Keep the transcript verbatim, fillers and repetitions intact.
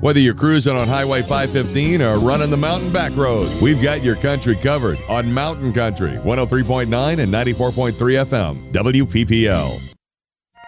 Whether you're cruising on Highway five fifteen or running the mountain back roads, we've got your country covered on Mountain Country, one oh three point nine and ninety-four point three F M, W P P L.